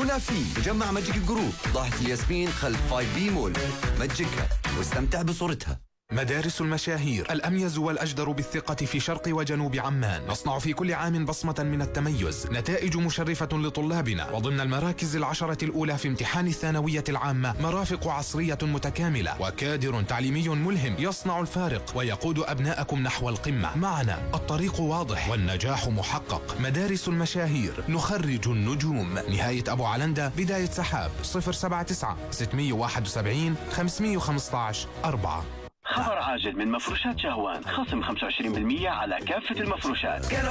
هنا في مجمع ماجيك جروب ضاحية الياسمين خلف 5 بي مول. مجكها واستمتع بصورتها. مدارس المشاهير، الأميز والأجدر بالثقة في شرق وجنوب عمان. نصنع في كل عام بصمة من التميز، نتائج مشرفة لطلابنا، وضمن المراكز العشرة الأولى في امتحان الثانوية العامة مرافق عصرية متكاملة وكادر تعليمي ملهم يصنع الفارق ويقود أبناءكم نحو القمة. معنا الطريق واضح والنجاح محقق. مدارس المشاهير، نخرج النجوم. نهاية أبو علندة، بداية سحاب. 079 671 515 4. خبر عاجل من مفروشات شهوان، خصم 25% على كافة المفروشات.